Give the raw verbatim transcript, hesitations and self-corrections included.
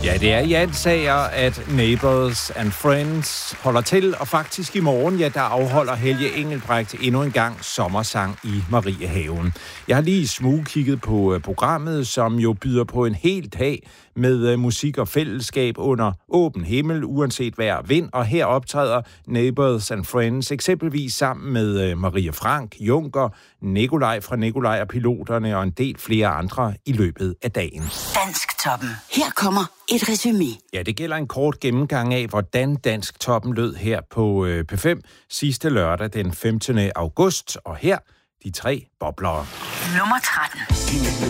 Ja, det er i ansager, at Neighbors and Friends holder til, og faktisk i morgen, ja, der afholder Helge Engelbrecht endnu en gang sommersang i Mariehaven. Jeg har lige smugkigget på programmet, som jo byder på en hel dag med musik og fællesskab under åben himmel, uanset vejr og vind, og her optræder Neighbors and Friends eksempelvis sammen med Maria Frank, Junker, Nikolaj fra Nikolaj og Piloterne og en del flere andre i løbet af dagen. Dansktoppen. Her kommer et resumé. Ja, det gælder en kort gennemgang af, hvordan Dansktoppen lød her på P fem sidste lørdag den femtende august, og her de tre bobler. Nummer tretten.